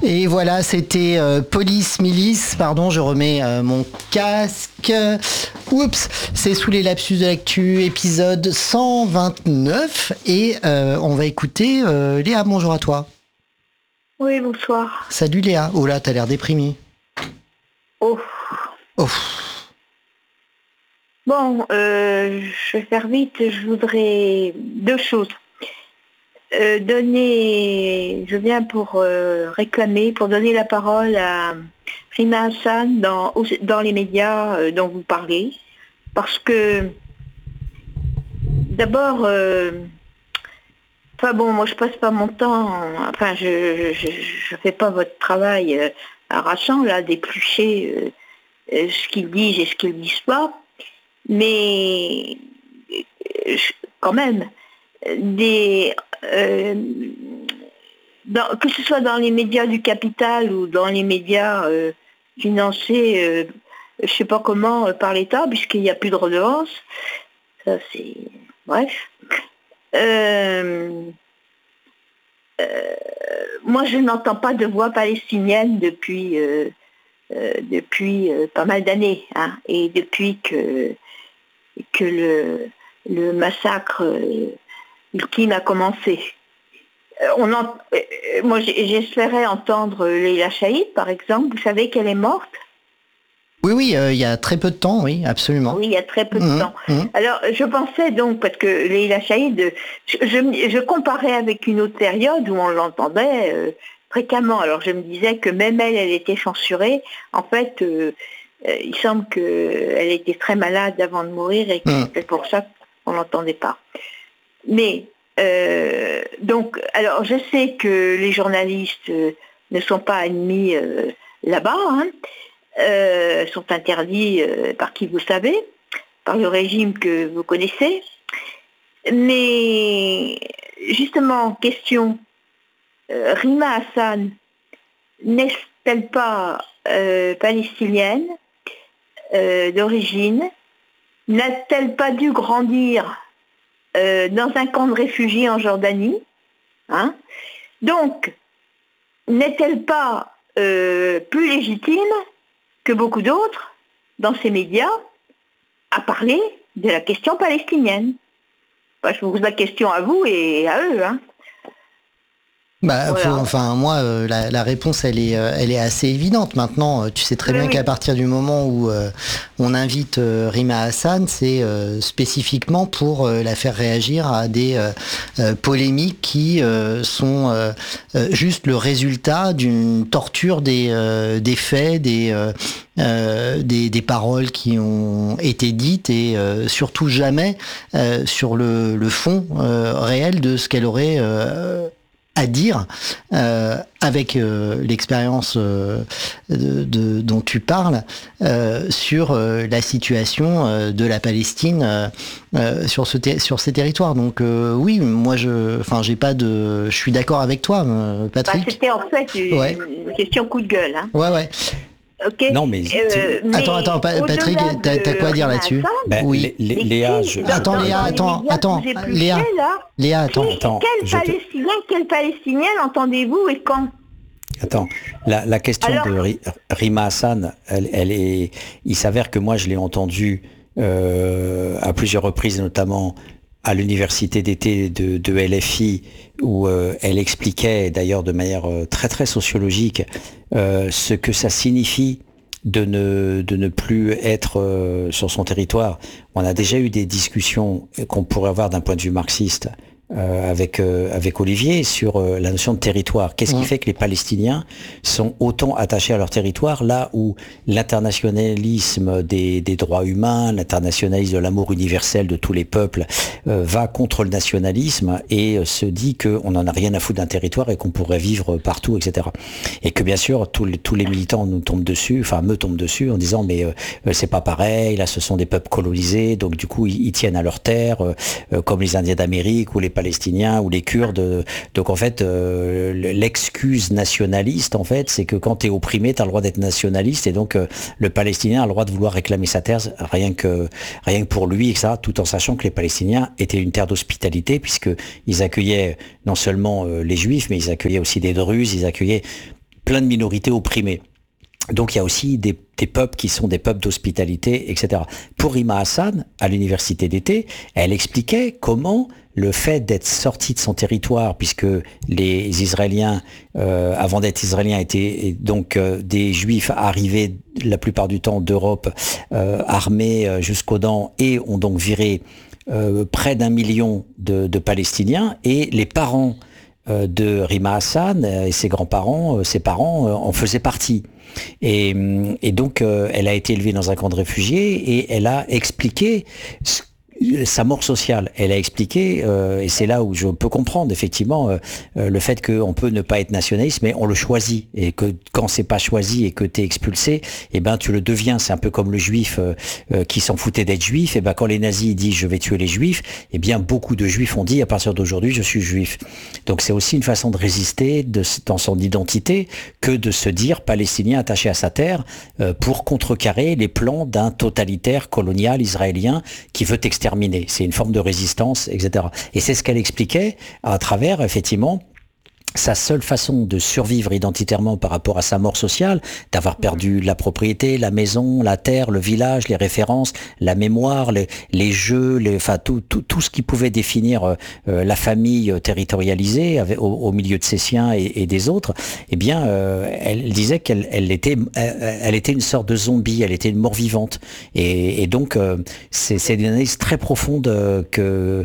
Et voilà, c'était Police Milice. Pardon, je remets mon casque. Oups, c'est sous les lapsus de l'actu, épisode 129. Et on va écouter Léa. Bonjour à toi. Oui, bonsoir. Salut Léa. Oh là, t'as l'air déprimée. Oh. Oh. Bon, je vais faire vite. Je voudrais deux choses. Je viens pour réclamer, pour donner la parole à Rima Hassan dans les médias dont vous parlez. Parce que, d'abord, moi je passe pas mon temps, je fais pas votre travail harassant, là, d'éplucher ce qu'ils disent et ce qu'ils disent pas. Mais, quand même, que ce soit dans les médias du capital ou dans les médias financés, je sais pas comment, par l'État, puisqu'il n'y a plus de redevance. Ça, c'est... Bref. Moi, je n'entends pas de voix palestinienne depuis pas mal d'années, hein, et depuis que le massacre ultime a commencé. Moi, j'espérais entendre Leila Chaïd, par exemple. Vous savez qu'elle est morte? Oui, il y a très peu de temps, oui, absolument. Oui, il y a très peu de temps. Alors, je pensais donc, parce que Leila Chaïd, je comparais avec une autre période où on l'entendait fréquemment. Alors, je me disais que même elle était censurée. En fait, il semble qu'elle était très malade avant de mourir et que c'est pour ça qu'on l'entendait pas. Mais, alors, je sais que les journalistes ne sont pas admis là-bas, hein. Sont interdits par qui vous savez, par le régime que vous connaissez. Mais justement, question, Rima Hassan n'est-elle pas palestinienne d'origine? N'a-t-elle pas dû grandir dans un camp de réfugiés en Jordanie, hein? Donc, n'est-elle pas plus légitime que beaucoup d'autres, dans ces médias, à parler de la question palestinienne? Je vous pose la question à vous et à eux, hein. Voilà. Moi, la réponse, elle est assez évidente. Maintenant, tu sais très bien qu'à partir du moment où on invite Rima Hassan, c'est spécifiquement pour la faire réagir à des polémiques qui sont juste le résultat d'une torture des faits, des paroles qui ont été dites et surtout jamais sur le fond réel de ce qu'elle aurait à dire avec l'expérience dont tu parles sur la situation de la Palestine sur ces territoires. Donc oui, moi je suis d'accord avec toi, Patrick. C'était en fait une question coup de gueule, hein. Ouais. Okay. Non, mais... Attends, Patrick, t'as quoi à dire là-dessus? Oui. Léa, Léa, attends. Quel Palestinien entendez-vous et quand? Attends, la question de Rima Hassan, il s'avère que moi je l'ai entendue à plusieurs reprises, notamment à l'université d'été de LFI, où elle expliquait d'ailleurs de manière très très sociologique ce que ça signifie de ne plus être sur son territoire. On a déjà eu des discussions qu'on pourrait avoir d'un point de vue marxiste avec Olivier sur la notion de territoire. Qu'est-ce qui fait que les Palestiniens sont autant attachés à leur territoire, là où l'internationalisme des droits humains, l'internationalisme de l'amour universel de tous les peuples va contre le nationalisme et se dit qu'on n'en a rien à foutre d'un territoire et qu'on pourrait vivre partout, etc. Et que bien sûr tous les militants me tombent dessus en disant mais c'est pas pareil, là ce sont des peuples colonisés, donc du coup ils tiennent à leur terre, comme les Indiens d'Amérique ou les Palestiniens ou les Kurdes. Donc en fait, l'excuse nationaliste, en fait, c'est que quand tu es opprimé, tu as le droit d'être nationaliste, et donc le Palestinien a le droit de vouloir réclamer sa terre rien que pour lui, et ça, tout en sachant que les Palestiniens étaient une terre d'hospitalité, puisqu'ils accueillaient non seulement les Juifs, mais ils accueillaient aussi des Druzes, ils accueillaient plein de minorités opprimées. Donc il y a aussi des peuples qui sont des peuples d'hospitalité, etc. Pour Rima Hassan, à l'université d'été, elle expliquait comment le fait d'être sorti de son territoire, puisque les Israéliens, avant d'être Israéliens, étaient donc des Juifs arrivés la plupart du temps d'Europe, armés jusqu'aux dents, et ont donc viré près d'1 million de Palestiniens, et les parents de Rima Hassan et ses grands-parents, ses parents en faisaient partie. Et donc, elle a été élevée dans un camp de réfugiés et elle a expliqué sa mort sociale. Elle a expliqué, et c'est là où je peux comprendre effectivement le fait qu'on peut ne pas être nationaliste, mais on le choisit, et que quand c'est pas choisi et que t'es expulsé, eh ben tu le deviens. C'est un peu comme le juif qui s'en foutait d'être juif. Et ben quand les nazis disent je vais tuer les juifs, eh bien beaucoup de juifs ont dit à partir d'aujourd'hui je suis juif. Donc c'est aussi une façon de résister dans son identité que de se dire palestinien attaché à sa terre pour contrecarrer les plans d'un totalitaire colonial israélien qui veut exterminer. C'est une forme de résistance, etc. Et c'est ce qu'elle expliquait à travers, effectivement, sa seule façon de survivre identitairement par rapport à sa mort sociale, d'avoir perdu la propriété, la maison, la terre, le village, les références, la mémoire, les jeux, enfin tout ce qui pouvait définir la famille territorialisée au milieu de ses siens et des autres. Eh bien, elle disait qu'elle était une sorte de zombie, elle était une mort vivante. Et donc, c'est une analyse très profonde que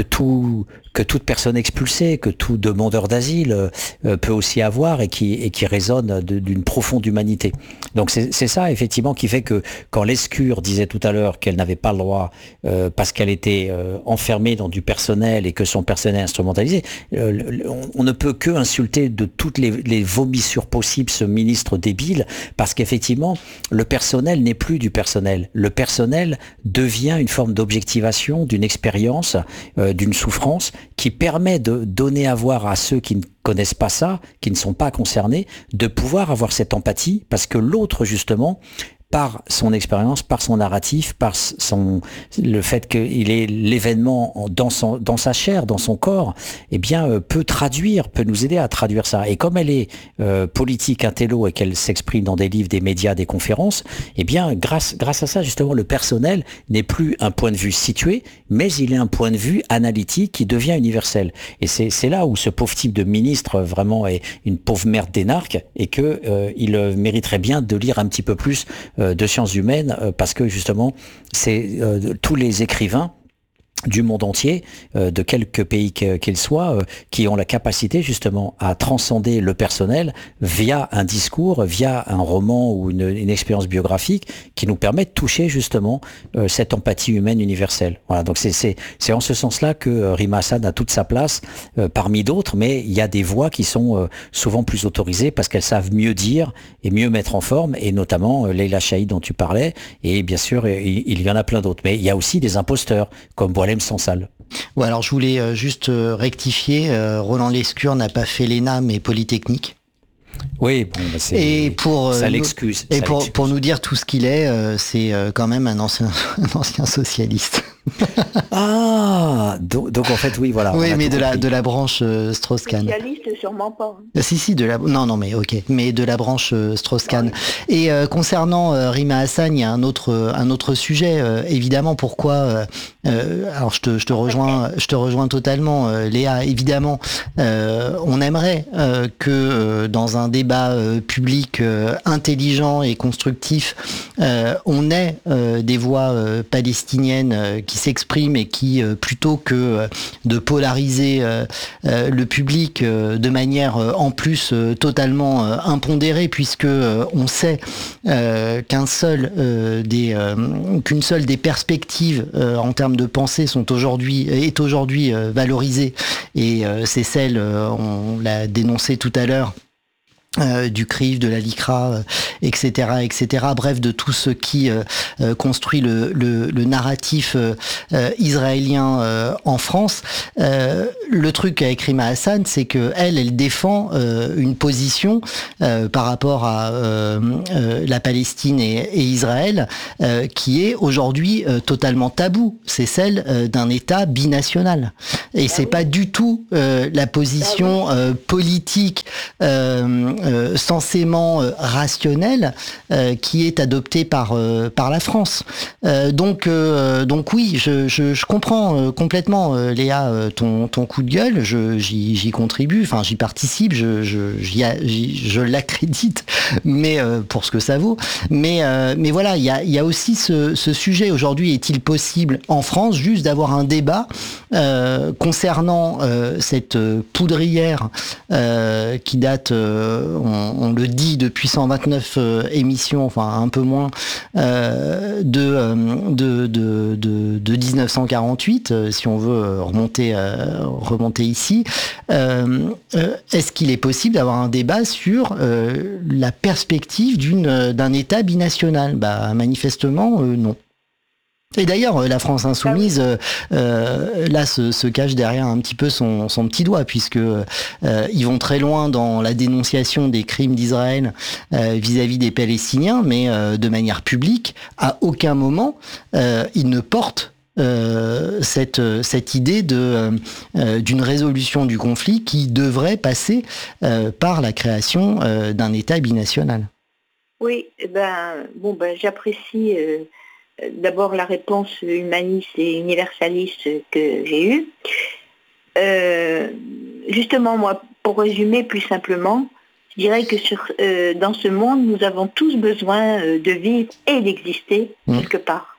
toute personne expulsée, que tout demandeur d'asile peut aussi avoir et qui résonne d'une profonde humanité. Donc c'est ça effectivement qui fait que quand Lescure disait tout à l'heure qu'elle n'avait pas le droit parce qu'elle était enfermée dans du personnel et que son personnel est instrumentalisé, on ne peut que insulter de toutes les vomissures possibles ce ministre débile, parce qu'effectivement le personnel n'est plus du personnel. Le personnel devient une forme d'objectivation, d'une expérience, d'une souffrance qui permet de donner à voir à ceux qui ne connaissent pas ça, qui ne sont pas concernés, de pouvoir avoir cette empathie, parce que l'autre, justement, par son expérience, par son narratif, par le fait qu'il est l'événement dans sa chair, dans son corps, eh bien, peut nous aider à traduire ça. Et comme elle est politique, intello, et qu'elle s'exprime dans des livres, des médias, des conférences, eh bien, grâce à ça, justement, le personnel n'est plus un point de vue situé, mais il est un point de vue analytique qui devient universel. Et c'est là où ce pauvre type de ministre vraiment est une pauvre merde d'énarque, et que il mériterait bien de lire un petit peu plus de sciences humaines, parce que justement, c'est tous les écrivains du monde entier, de quelque pays qu'ils soient, qui ont la capacité justement à transcender le personnel via un discours, via un roman ou une expérience biographique qui nous permet de toucher justement cette empathie humaine universelle. Voilà, donc c'est en ce sens-là que Rima Hassan a toute sa place parmi d'autres, mais il y a des voix qui sont souvent plus autorisées parce qu'elles savent mieux dire et mieux mettre en forme, et notamment Leila Chaïd dont tu parlais, et bien sûr il y en a plein d'autres. Mais il y a aussi des imposteurs comme Boualem Sansal. Ouais, alors je voulais juste rectifier, Roland Lescure n'a pas fait l'ENA mais Polytechnique. Oui, bon, ça l'excuse. Et pour nous dire tout ce qu'il est, c'est quand même un ancien socialiste. Ah, donc en fait, oui, voilà. Oui, mais de la branche Strauss-Kahn. Socialiste, sûrement pas. Si, non, mais ok, mais de la branche Strauss-Kahn. Ouais. Et concernant Rima Hassan, il y a un autre sujet, évidemment. Pourquoi alors je te rejoins totalement, Léa. Évidemment, on aimerait que dans un débat public intelligent et constructif, on ait des voix palestiniennes qui s'expriment et qui, plutôt que de polariser le public de manière en plus totalement impondérée, puisque on sait qu'une seule des perspectives en termes de pensée est aujourd'hui valorisée, et c'est celle, on l'a dénoncé tout à l'heure, du CRIF, de la LICRA, etc., etc. Bref, de tout ce qui construit le narratif israélien en France. Le truc avec Rima Hassan, c'est que elle défend une position par rapport à la Palestine et Israël qui est aujourd'hui totalement tabou. C'est celle d'un État binational. Et c'est pas du tout la position politique censément rationnelle qui est adoptée par la France. Donc oui, je comprends complètement, Léa, ton coup de gueule. J'y contribue, enfin j'y participe, je l'accrédite, mais pour ce que ça vaut. Mais voilà, il y a aussi ce sujet aujourd'hui. Est-il possible en France juste d'avoir un débat concernant cette poudrière qui date, on le dit, depuis 129 émissions, enfin un peu moins, de 1948, si on veut remonter ici. Est-ce qu'il est possible d'avoir un débat sur la perspective d'un État binational ? Manifestement, non. Et d'ailleurs, la France insoumise, là, se cache derrière un petit peu son petit doigt, puisque ils vont très loin dans la dénonciation des crimes d'Israël vis-à-vis des Palestiniens, mais de manière publique, à aucun moment, ils ne portent cette idée d'une résolution du conflit qui devrait passer par la création d'un État binational. Oui, j'apprécie d'abord la réponse humaniste et universaliste que j'ai eue. Justement, moi, pour résumer plus simplement, je dirais que dans ce monde, nous avons tous besoin de vivre et d'exister quelque part.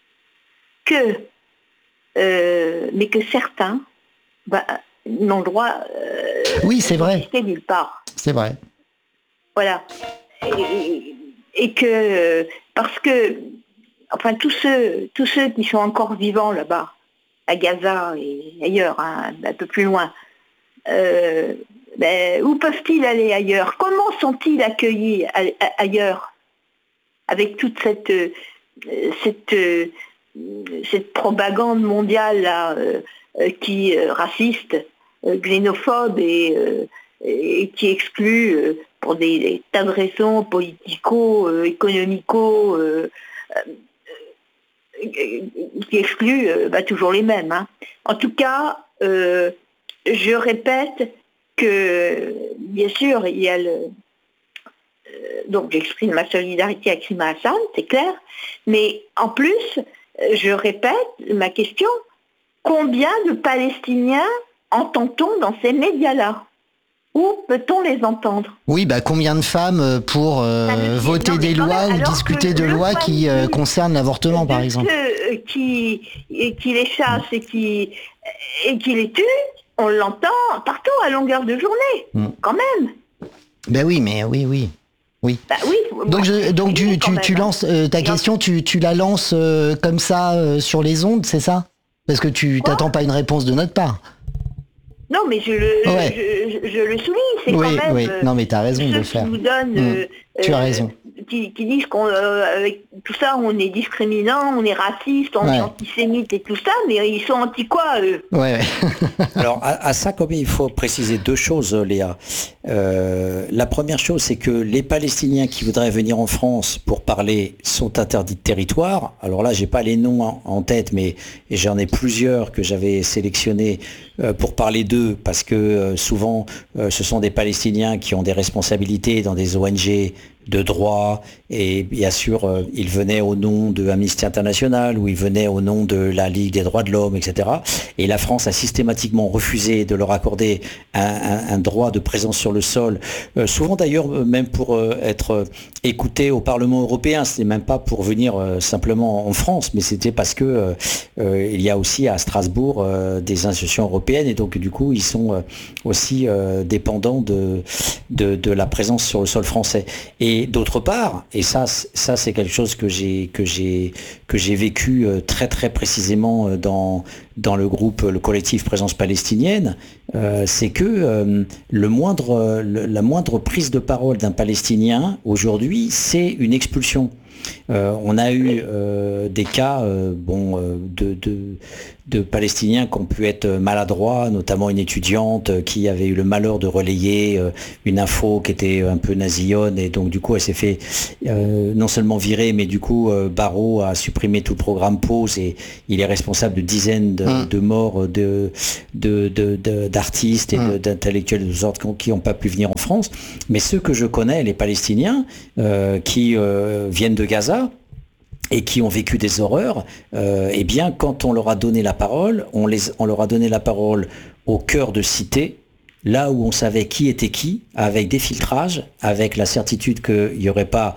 Mais que certains n'ont le droit oui, c'est vrai. d'exister nulle part. C'est vrai. Voilà. Et que, parce que, enfin, tous ceux qui sont encore vivants là-bas, à Gaza et ailleurs, un peu plus loin, où peuvent-ils aller ailleurs ? Comment sont-ils accueillis ailleurs ? Avec toute cette propagande mondiale là, qui raciste, xénophobe et qui exclut pour des tas de raisons politico, économico, qui exclut toujours les mêmes. Hein. En tout cas, je répète que, bien sûr, il y a donc j'exprime ma solidarité avec Rima Hassan, c'est clair, mais en plus, je répète ma question, combien de Palestiniens entend-on dans ces médias-là ? Où peut-on les entendre ? Oui, combien de femmes pour voter des lois ou discuter de lois qui concernent l'avortement, par exemple ? Ceux qui les chassent et qui les tuent, on l'entend partout à longueur de journée, quand même. Oui, mais oui. Oui. Donc tu lances ta question, tu la lances comme ça sur les ondes, c'est ça ? Parce que tu t'attends pas une réponse de notre part. Non, mais je le souligne, c'est quand même... Oui, non, mais tu as raison de le faire. Qui nous donnent... tu as raison. Qui disent qu'avec tout ça, on est discriminant, on est raciste, on est antisémite et tout ça, mais ils sont anti quoi, eux ? Ouais. Alors, à ça, comme il faut préciser deux choses, Léa. La première chose, c'est que les Palestiniens qui voudraient venir en France pour parler sont interdits de territoire. Alors là, j'ai pas les noms en tête, mais j'en ai plusieurs que j'avais sélectionnés pour parler d'eux, parce que souvent, ce sont des Palestiniens qui ont des responsabilités dans des ONG de droit, et bien sûr, ils venaient au nom de Amnesty International ou ils venaient au nom de la Ligue des droits de l'homme, etc. Et la France a systématiquement refusé de leur accorder un droit de présence sur le sol, souvent d'ailleurs même pour être écouté au Parlement européen. Ce n'est même pas pour venir simplement en France, mais c'était parce que il y a aussi à Strasbourg des institutions européennes, et donc du coup ils sont aussi dépendants de la présence sur le sol français. Et d'autre part, et ça c'est quelque chose que j'ai vécu très très précisément dans le collectif Présence palestinienne, c'est que la moindre prise de parole d'un Palestinien aujourd'hui, c'est une expulsion. On a eu des cas de Palestiniens qui ont pu être maladroits, notamment une étudiante qui avait eu le malheur de relayer une info qui était un peu nazillonne, et donc du coup elle s'est fait non seulement virer, mais du coup Barrot a supprimé tout le programme Pause, et il est responsable de dizaines de morts d'artistes et d'intellectuels de sorte qui n'ont pas pu venir en France. Mais ceux que je connais, les Palestiniens qui viennent de Gaza et qui ont vécu des horreurs, eh bien, quand on leur a donné la parole, on leur a donné la parole au cœur de cité, là où on savait qui était qui, avec des filtrages, avec la certitude qu'il n'y aurait pas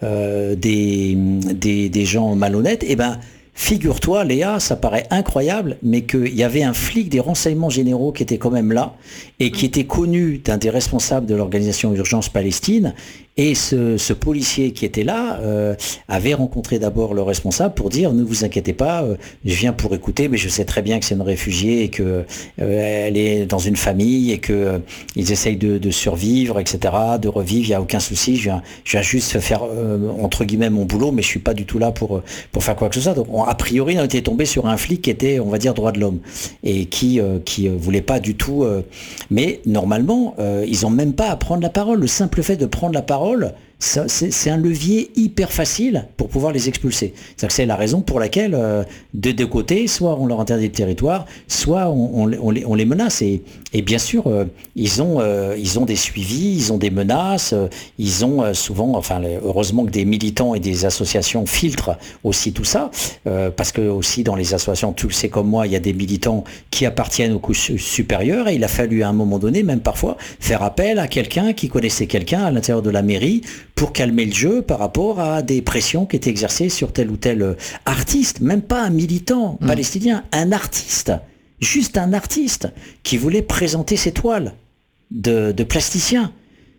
des gens malhonnêtes. Eh ben, figure-toi, Léa, ça paraît incroyable, mais qu'il y avait un flic des renseignements généraux qui était quand même là et qui était connu d'un des responsables de l'organisation Urgence Palestine. Et ce policier qui était là avait rencontré d'abord le responsable pour dire ne vous inquiétez pas, je viens pour écouter, mais je sais très bien que c'est une réfugiée et que elle est dans une famille et que ils essayent de survivre, etc., de revivre. Il n'y a aucun souci. Je viens juste faire entre guillemets mon boulot, mais je suis pas du tout là pour faire quoi que ce soit. Donc a priori on était tombé sur un flic qui était, on va dire, droit de l'homme et qui voulait pas du tout. Mais normalement ils ont même pas à prendre la parole. Le simple fait de prendre la parole, c'est un levier hyper facile pour pouvoir les expulser. C'est la raison pour laquelle, de deux côtés, soit on leur interdit le territoire, soit on les menace. Et bien sûr, ils ont des suivis, ils ont des menaces, ils ont souvent, enfin, heureusement que des militants et des associations filtrent aussi tout ça, parce que aussi dans les associations, tu le sais comme moi, il y a des militants qui appartiennent aux couches supérieures, et il a fallu à un moment donné, même parfois, faire appel à quelqu'un qui connaissait quelqu'un à l'intérieur de la mairie pour calmer le jeu par rapport à des pressions qui étaient exercées sur tel ou tel artiste, même pas un militant palestinien, un artiste, juste un artiste qui voulait présenter ses toiles de plasticiens.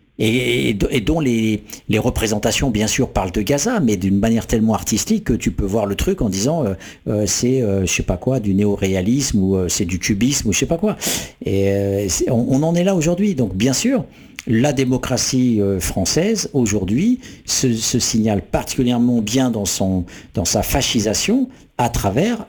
Et dont les représentations, bien sûr, parlent de Gaza, mais d'une manière tellement artistique que tu peux voir le truc en disant c'est, je sais pas quoi, du néo-réalisme, ou c'est du cubisme, ou je sais pas quoi. Et on en est là aujourd'hui. Donc, bien sûr, la démocratie française, aujourd'hui, se signale particulièrement bien dans sa fascisation, à travers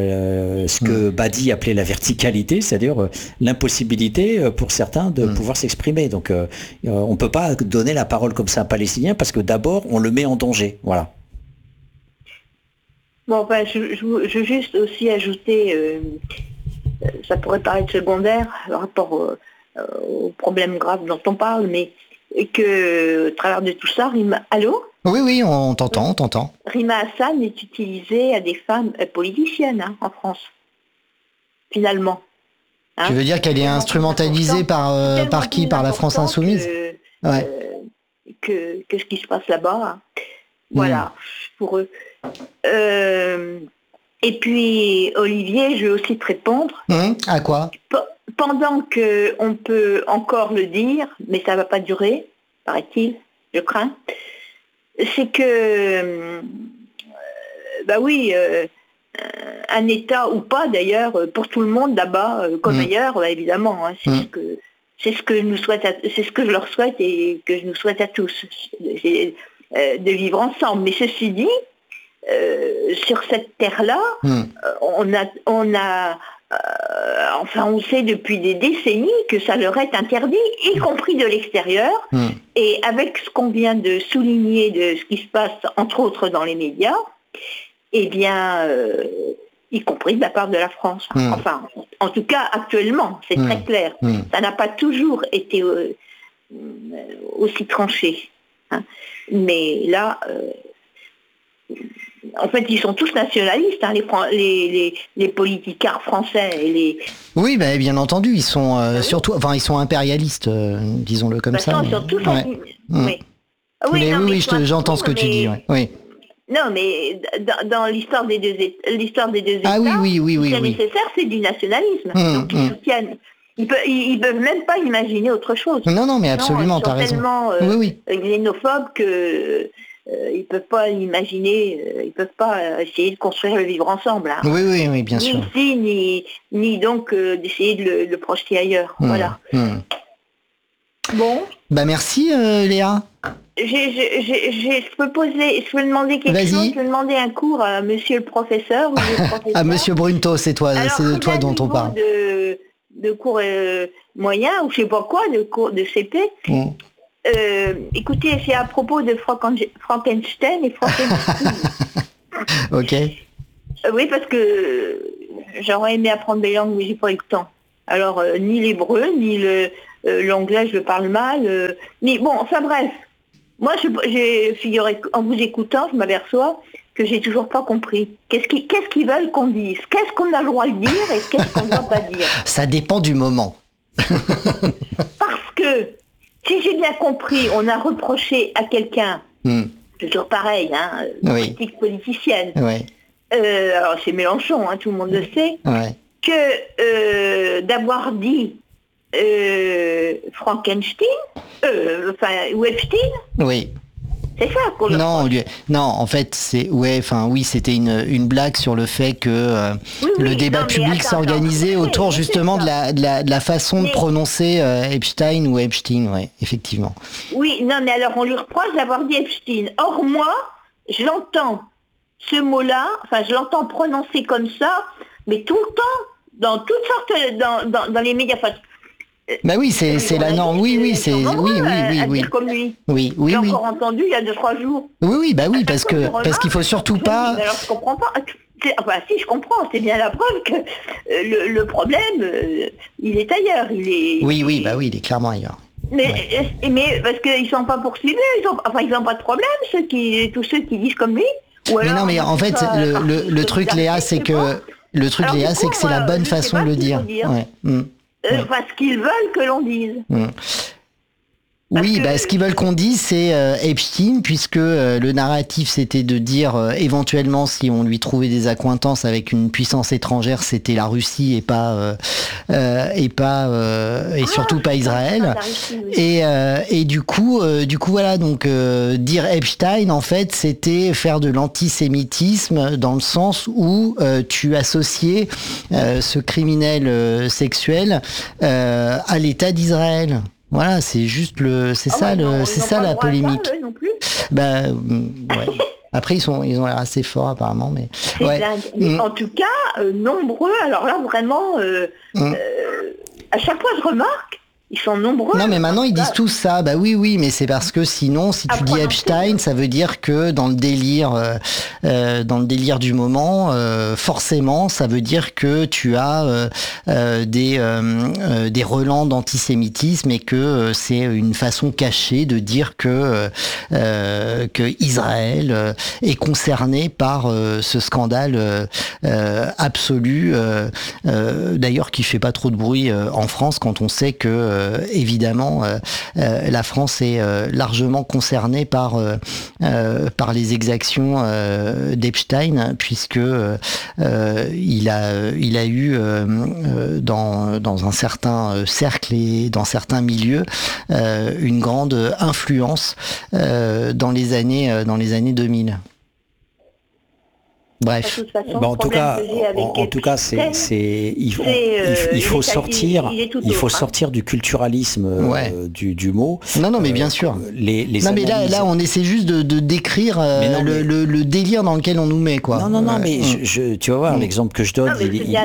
ce que Badi appelait la verticalité, c'est-à-dire l'impossibilité pour certains de pouvoir s'exprimer. Donc on ne peut pas donner la parole comme ça à un Palestinien, parce que d'abord on le met en danger. Voilà. Bon, ben, je veux juste aussi ajouter, ça pourrait paraître secondaire par rapport aux problèmes graves dont on parle, mais que, au travers de tout ça, allô ? Oui, on t'entend. Rima Hassan est utilisée à des femmes politiciennes en France, finalement. Tu veux dire qu'elle est instrumentalisée par qui ? Par la France Insoumise ? Que ce qui se passe là-bas. Voilà, pour eux. Et puis, Olivier, je vais aussi te répondre. À quoi ? Pendant qu'on peut encore le dire, mais ça ne va pas durer, paraît-il, je crains, c'est que, un État ou pas d'ailleurs, pour tout le monde là-bas, comme ailleurs, évidemment, hein, c'est ce que je leur souhaite et que je nous souhaite à tous, de vivre ensemble. Mais ceci dit, sur cette terre-là, on sait depuis des décennies que ça leur est interdit, y compris de l'extérieur. Et avec ce qu'on vient de souligner de ce qui se passe, entre autres, dans les médias, eh bien, y compris de la part de la France. Enfin, en tout cas, actuellement, c'est très clair. Ça n'a pas toujours été aussi tranché. Hein. Mais là... en fait, ils sont tous nationalistes, hein, les politicards français et les... Oui, bien entendu, ils sont surtout, ils sont impérialistes, disons-le comme ça. Ils sont tous j'entends ce que tu dis. Ouais. Oui. Non, mais dans l'histoire des deux États, c'est nécessaire, c'est du nationalisme. Donc ils soutiennent. Ils peuvent même pas imaginer autre chose. Non, mais absolument, tu as raison. Tellement xénophobes que ils peuvent pas imaginer, ils peuvent pas essayer de construire le vivre ensemble. Hein. Oui, bien sûr. Ni ici, ni donc d'essayer de le projeter ailleurs. Voilà. Bon. Bah merci Léa. Je peux demander quelque chose. Je peux demander un cours à monsieur le professeur. Ou le professeur. À monsieur Brunto, c'est de toi dont on parle. De cours moyens, ou je sais pas quoi, de cours de CP. Écoutez, c'est à propos de Frankenstein et Frankenstein. Ok. Oui, parce que j'aurais aimé apprendre des langues, mais j'ai pas eu le temps. Alors, ni l'hébreu, ni l'anglais, je le parle mal. Mais bon, enfin bref. Moi, j'ai figuré, en vous écoutant, je m'aperçois que j'ai toujours pas compris. Qu'est-ce qu'ils veulent qu'on dise? Qu'est-ce qu'on a le droit de dire et qu'est-ce qu'on ne doit pas dire? Ça dépend du moment. Parce que, si j'ai bien compris, on a reproché à quelqu'un, toujours pareil, hein, politique politicienne, alors c'est Mélenchon, hein, tout le monde le sait, que d'avoir dit Frankenstein, ou Epstein. Oui. C'est ça qu'on le Non, en fait, c'était une blague sur le fait que le débat public s'organisait autour justement de la façon de prononcer Epstein ou Epstein, effectivement. Oui, non, mais alors on lui reproche d'avoir dit Epstein. Or, moi, je l'entends, ce mot-là, je l'entends prononcer comme ça, mais tout le temps, dans toutes sortes, dans les médias. Bah oui, c'est la norme. Oui, c'est dire comme lui. Oui. J'ai encore entendu il y a 2-3 jours. Oui, parce qu'il faut surtout pas. Alors je comprends pas. Enfin, si je comprends, c'est bien la preuve que le problème, il est ailleurs. Oui, il est clairement ailleurs. Mais parce qu'ils sont pas poursuivis, ils n'ont pas de problème, tous ceux qui disent comme lui. Mais en fait, le truc, Léa, c'est que c'est la bonne façon de le dire. Ce qu'ils veulent que l'on dise. Oui, ce qu'ils veulent qu'on dise, c'est Epstein, puisque le narratif, c'était de dire éventuellement, si on lui trouvait des accointances avec une puissance étrangère, c'était la Russie et surtout pas Israël. Et du coup, voilà, donc dire Epstein, en fait, c'était faire de l'antisémitisme dans le sens où tu associais ce criminel sexuel à l'État d'Israël. Voilà, c'est juste la polémique. Ça, non plus. Après, ils ont l'air assez forts apparemment, mais. Mais en tout cas, nombreux. Alors là, vraiment, à chaque fois, je remarque. Ils sont nombreux. Non, mais maintenant, ils disent tous ça. Bah oui, mais c'est parce que sinon, si tu dis Epstein, ça veut dire que dans le délire du moment, forcément, ça veut dire que tu as des relents d'antisémitisme et que c'est une façon cachée de dire que Israël est concerné par ce scandale absolu, d'ailleurs qui fait pas trop de bruit en France quand on sait que évidemment, la France est largement concernée par les exactions d'Epstein, puisque il a eu dans un certain cercle et dans certains milieux une grande influence dans les années 2000. Bref. En tout cas, il faut sortir du culturalisme du mot. Non, mais bien sûr. Mais là, on essaie juste de décrire le délire dans lequel on nous met, quoi. Non, mais tu vas voir l'exemple que je donne.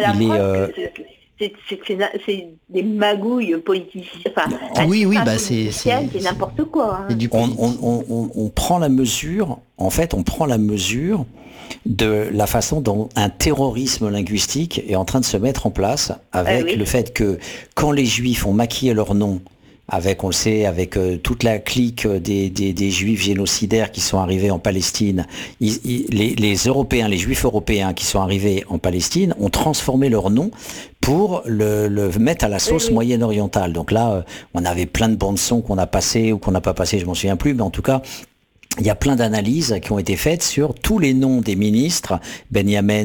C'est des magouilles politiciennes. C'est n'importe quoi. Hein. On prend la mesure. En fait, on prend la mesure de la façon dont un terrorisme linguistique est en train de se mettre en place avec le fait que quand les Juifs ont maquillé leur nom avec, on le sait, avec toute la clique des Juifs génocidaires qui sont arrivés en Palestine, les Européens, les Juifs européens qui sont arrivés en Palestine ont transformé leur nom pour le mettre à la sauce moyenne-orientale. Donc là, on avait plein de bandes son qu'on a passées ou qu'on n'a pas passées, je m'en souviens plus, mais en tout cas, il y a plein d'analyses qui ont été faites sur tous les noms des ministres. Benjamin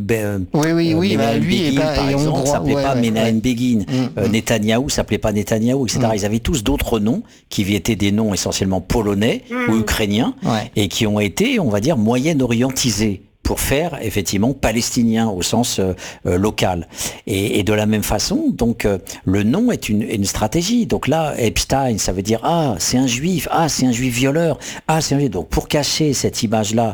lui Begin, par exemple, s'appelait pas Menahem Begin. Netanyahou s'appelait pas Netanyahou, etc. Ils avaient tous d'autres noms qui étaient des noms essentiellement polonais ou ukrainiens et qui ont été, on va dire, moyen-orientisés pour faire effectivement palestinien au sens local. Et de la même façon, donc le nom est une stratégie. Donc là, Epstein, ça veut dire c'est un juif, c'est un juif violeur, c'est un juif. Donc pour cacher cette image-là,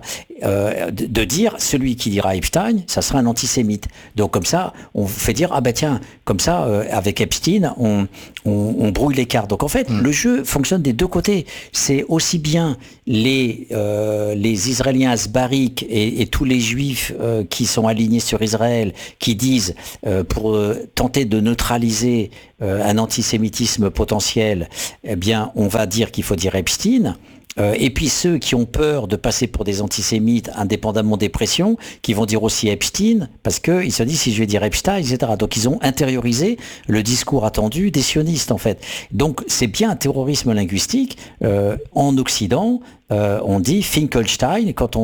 de dire celui qui dira Epstein, ça sera un antisémite. Donc comme ça, on fait dire tiens, comme ça avec Epstein, on brouille les cartes. Donc en fait, le jeu fonctionne des deux côtés. C'est aussi bien les Israéliens asbariques et tous les juifs qui sont alignés sur Israël, qui disent pour tenter de neutraliser un antisémitisme potentiel, eh bien on va dire qu'il faut dire Epstein. Et puis ceux qui ont peur de passer pour des antisémites indépendamment des pressions, qui vont dire aussi Epstein, parce qu'ils se disent si je vais dire Epstein, etc. Donc ils ont intériorisé le discours attendu des sionistes en fait. Donc c'est bien un terrorisme linguistique en Occident. On dit Finkelstein quand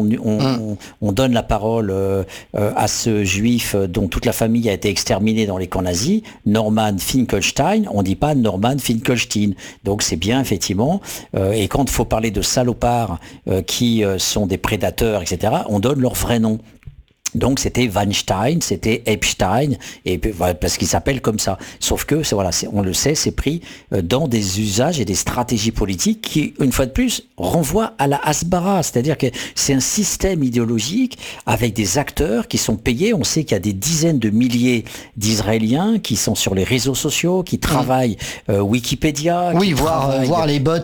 on donne la parole à ce juif dont toute la famille a été exterminée dans les camps nazis, Norman Finkelstein, on dit pas Norman Finkelstein. Donc c'est bien effectivement. Et quand il faut parler de salopards qui sont des prédateurs, etc., on donne leur vrai nom. Donc c'était Weinstein, c'était Epstein, et parce qu'il s'appelle comme ça. Sauf que on le sait, c'est pris dans des usages et des stratégies politiques qui, une fois de plus, renvoient à la Hasbara, c'est-à-dire que c'est un système idéologique avec des acteurs qui sont payés. On sait qu'il y a des dizaines de milliers d'Israéliens qui sont sur les réseaux sociaux, qui travaillent Wikipédia, voir les bots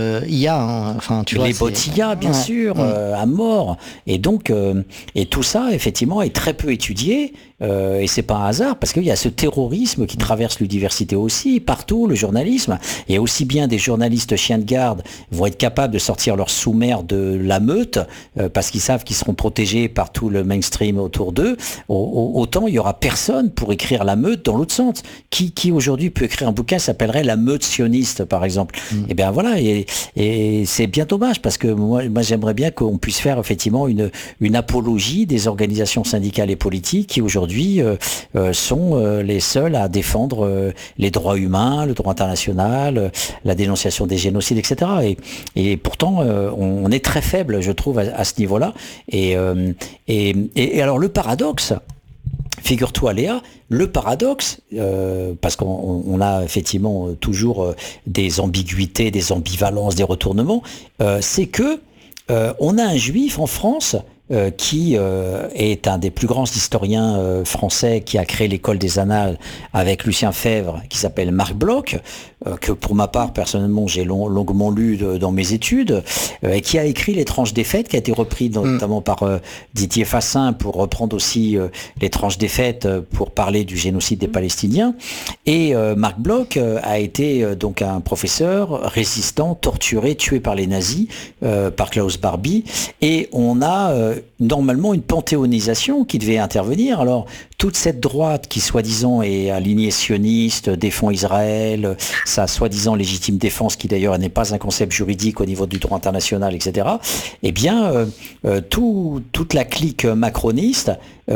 IA, enfin tu vois. Les bots IA, bien sûr, à mort. Et donc, et tout ça, effectivement, est très peu étudié, et c'est pas un hasard, parce qu'il y a ce terrorisme qui traverse l'université aussi, partout, le journalisme, et aussi bien des journalistes chiens de garde vont être capables de sortir leur sous-mer de la meute, parce qu'ils savent qu'ils seront protégés par tout le mainstream autour d'eux, autant il y aura personne pour écrire la meute dans l'autre sens. Qui aujourd'hui peut écrire un bouquin qui s'appellerait La meute sioniste, par exemple? Et bien voilà, et c'est bien dommage, parce que moi j'aimerais bien qu'on puisse faire effectivement une apologie des organisations syndicales et politiques qui aujourd'hui sont les seuls à défendre les droits humains, le droit international, la dénonciation des génocides, etc. Et pourtant, on est très faible, je trouve, à ce niveau-là. Et alors le paradoxe, figure-toi Léa, le paradoxe, parce qu'on a effectivement toujours des ambiguïtés, des ambivalences, des retournements, c'est que on a un juif en France qui est un des plus grands historiens français, qui a créé l'école des Annales avec Lucien Febvre, qui s'appelle Marc Bloch, que pour ma part personnellement j'ai longuement lu dans mes études, et qui a écrit L'étrange défaite, qui a été repris notamment par Didier Fassin pour reprendre aussi L'étrange défaite pour parler du génocide des Palestiniens. Et Marc Bloch a été donc un professeur résistant, torturé, tué par les nazis, par Klaus Barbie, et on a normalement une panthéonisation qui devait intervenir. Alors toute cette droite qui soi-disant est alignée sioniste, défend Israël, sa soi-disant légitime défense, qui d'ailleurs n'est pas un concept juridique au niveau du droit international, etc. Eh bien, toute la clique macroniste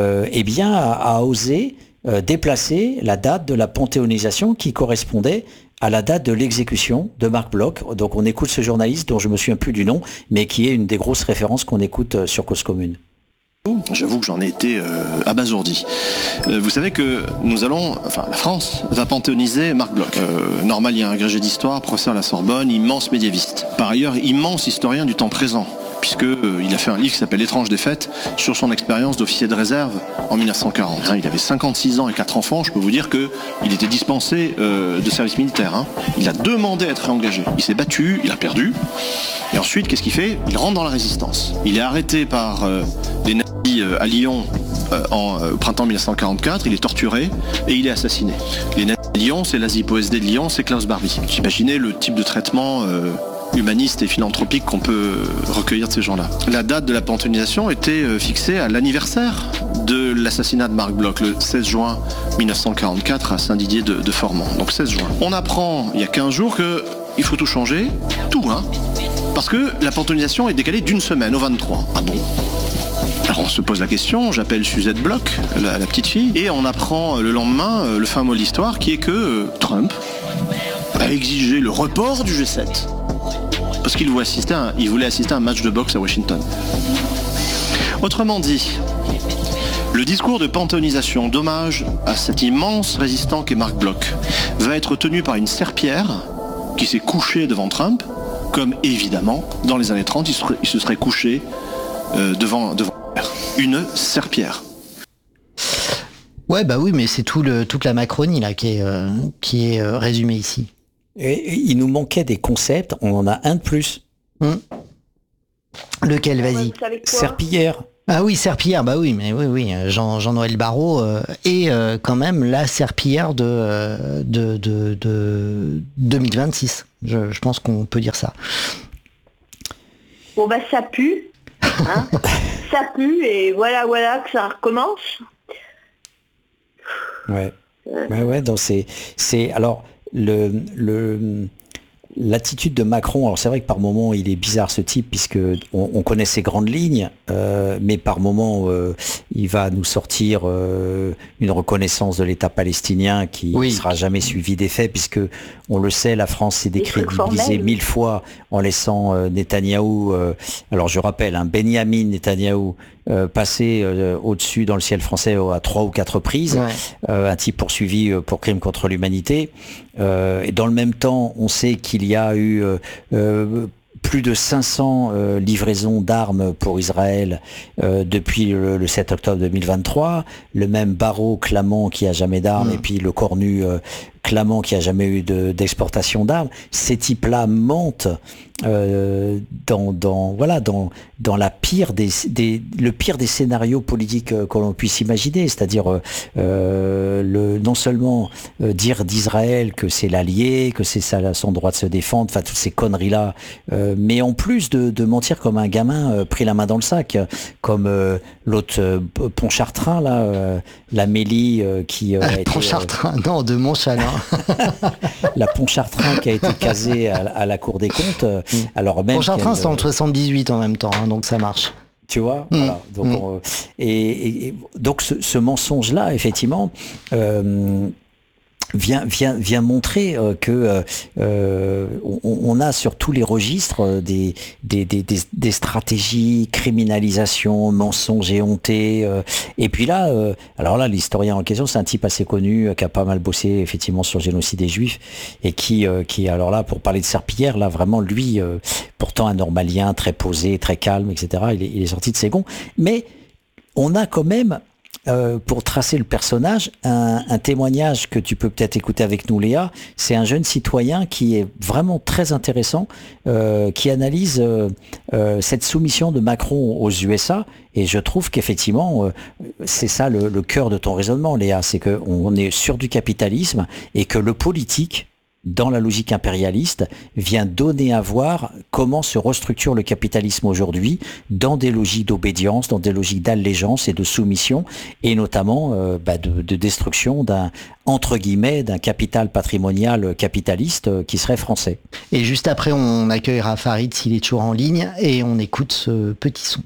a osé déplacer la date de la panthéonisation qui correspondait à la date de l'exécution de Marc Bloch. Donc on écoute ce journaliste dont je me souviens plus du nom, mais qui est une des grosses références qu'on écoute sur Cause Commune. J'avoue que j'en ai été abasourdi. Vous savez que la France va panthéoniser Marc Bloch. Normal, il y a un agrégé d'histoire, professeur à la Sorbonne, immense médiéviste. Par ailleurs, immense historien du temps présent, puisqu'il a fait un livre qui s'appelle L'étrange défaite sur son expérience d'officier de réserve en 1940. Il avait 56 ans et 4 enfants, je peux vous dire qu'il était dispensé de service militaire. Il a demandé à être réengagé. Il s'est battu, il a perdu. Et ensuite, qu'est-ce qu'il fait? Il rentre dans la résistance. Il est arrêté par les nazis à Lyon au printemps 1944, il est torturé et il est assassiné. Les nazis à Lyon, c'est l'ASIPO-SD de Lyon, c'est Klaus Barbie. Imaginez le type de traitement humaniste et philanthropique qu'on peut recueillir de ces gens-là. La date de la panthéonisation était fixée à l'anniversaire de l'assassinat de Marc Bloch, le 16 juin 1944 à Saint-Didier de Formans. Donc 16 juin. On apprend il y a 15 jours qu'il faut tout changer, tout, parce que la panthéonisation est décalée d'une semaine, au 23. Ah bon ? Alors on se pose la question, j'appelle Suzette Bloch, la petite fille, et on apprend le lendemain le fin mot de l'histoire qui est que Trump a exigé le report du G7 parce qu'il voulait assister à un match de boxe à Washington. Autrement dit, le discours de panthéonisation d'hommage à cet immense résistant qu'est Marc Bloch va être tenu par une serpillière qui s'est couchée devant Trump, comme évidemment, dans les années 30, il se serait couché devant une serpillière. Ouais, bah oui, mais c'est toute la Macronie là qui est résumée ici. Et il nous manquait des concepts, on en a un de plus. Lequel, vas-y? Serpillière. Ah oui, serpillière, bah oui, mais oui, Jean-Noël Barrot est quand même la serpillière de 2026. Je pense qu'on peut dire ça. Bon bah ça pue, hein. Ça pue et voilà que ça recommence. Ouais. Donc c'est alors l'attitude de Macron, alors c'est vrai que par moment il est bizarre ce type puisque on connaît ses grandes lignes, mais par moment il va nous sortir une reconnaissance de l'État palestinien qui ne sera jamais suivie des faits puisque on le sait, la France s'est décrédibilisée 1000 fois en laissant Netanyahou, alors je rappelle, Benyamin Netanyahou passé au-dessus dans le ciel français à 3 ou 4 reprises, un type poursuivi pour crime contre l'humanité. Et dans le même temps, on sait qu'il y a eu plus de 500 livraisons d'armes pour Israël depuis le 7 octobre 2023. Le même Barrot clamant qu'il n'y a jamais d'armes et puis le Cornu clamant qu'il n'y a jamais eu d'exportation d'armes. Ces types-là mentent dans la le pire des scénarios politiques que l'on puisse imaginer, c'est-à-dire non seulement dire d'Israël que c'est l'allié, que c'est son droit de se défendre, enfin toutes ces conneries-là, mais en plus de mentir comme un gamin pris la main dans le sac, comme l'autre Pontchartrain là, l'Amélie qui a été Pontchartrain, non, de Montchalin. La Pontchartrain qui a été casée à la Cour des comptes. Alors même Pontchartrain, c'est en 78 en même temps, donc ça marche. Tu vois, voilà. Donc, et donc ce mensonge-là, effectivement, vient montrer que on a sur tous les registres des stratégies, criminalisation, mensonges éhontés. Et puis là, alors là, l'historien en question, c'est un type assez connu qui a pas mal bossé effectivement sur le génocide des Juifs et qui alors là, pour parler de serpillière, là vraiment lui, pourtant un normalien très posé, très calme, etc. Il est sorti de ses gonds. Mais on a quand même pour tracer le personnage, un témoignage que tu peux peut-être écouter avec nous, Léa. C'est un jeune citoyen qui est vraiment très intéressant, qui analyse cette soumission de Macron aux USA. Et je trouve qu'effectivement, c'est ça le cœur de ton raisonnement, Léa. C'est qu'on est sur du capitalisme et que le politique, dans la logique impérialiste, vient donner à voir comment se restructure le capitalisme aujourd'hui dans des logiques d'obédience, dans des logiques d'allégeance et de soumission, et notamment de destruction entre guillemets, d'un capital patrimonial capitaliste qui serait français. Et juste après, on accueillera Farid s'il est toujours en ligne, et on écoute ce petit son.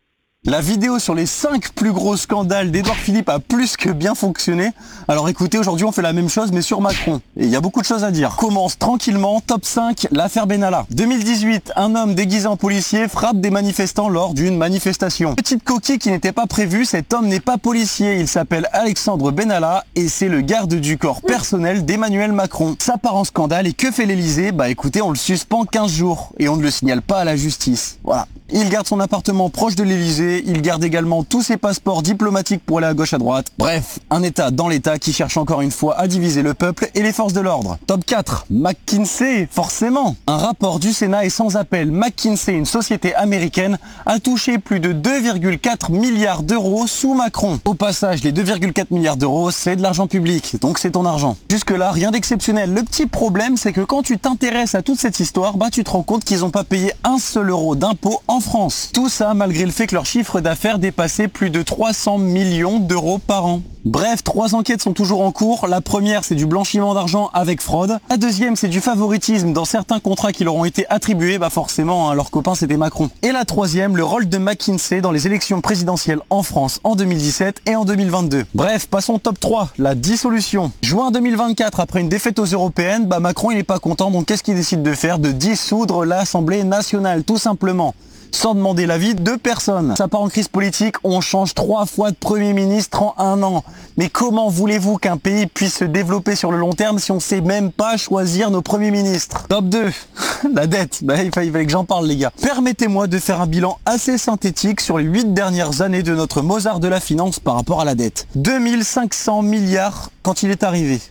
La vidéo sur les 5 plus gros scandales d'Édouard Philippe a plus que bien fonctionné. Alors écoutez, aujourd'hui on fait la même chose mais sur Macron. Et il y a beaucoup de choses à dire. Commence tranquillement, top 5, l'affaire Benalla. 2018, un homme déguisé en policier frappe des manifestants lors d'une manifestation. Petite coquille qui n'était pas prévue, cet homme n'est pas policier. Il s'appelle Alexandre Benalla et c'est le garde du corps personnel d'Emmanuel Macron. Ça part en scandale et que fait l'Elysée? Bah écoutez, on le suspend 15 jours et on ne le signale pas à la justice. Voilà. Il garde son appartement proche de l'Elysée, il garde également tous ses passeports diplomatiques pour aller à gauche à droite. Bref, un État dans l'État qui cherche encore une fois à diviser le peuple et les forces de l'ordre. Top 4, McKinsey, forcément. Un rapport du Sénat est sans appel. McKinsey, une société américaine, a touché plus de 2,4 milliards d'euros sous Macron. Au passage, les 2,4 milliards d'euros, c'est de l'argent public, donc c'est ton argent. Jusque-là, rien d'exceptionnel. Le petit problème, c'est que quand tu t'intéresses à toute cette histoire, tu te rends compte qu'ils n'ont pas payé un seul euro d'impôt en France. Tout ça malgré le fait que leur chiffre chiffre d'affaires dépassait plus de 300 millions d'euros par an. Bref, 3 enquêtes sont toujours en cours. La première, c'est du blanchiment d'argent avec fraude. La deuxième, c'est du favoritisme dans certains contrats qui leur ont été attribués. Forcément, leur copain, c'était Macron. Et la troisième, le rôle de McKinsey dans les élections présidentielles en France en 2017 et en 2022. Bref, passons au top 3, la dissolution. Juin 2024, après une défaite aux européennes, Macron, il n'est pas content, donc qu'est-ce qu'il décide de faire? De dissoudre l'Assemblée nationale, tout simplement. Sans demander l'avis de personne. Ça part en crise politique, on change 3 fois de Premier ministre en 1 an. Mais comment voulez-vous qu'un pays puisse se développer sur le long terme si on ne sait même pas choisir nos premiers ministres? Top 2, la dette. Il fallait que j'en parle, les gars. Permettez-moi de faire un bilan assez synthétique sur les 8 dernières années de notre Mozart de la finance par rapport à la dette. 2500 milliards quand il est arrivé.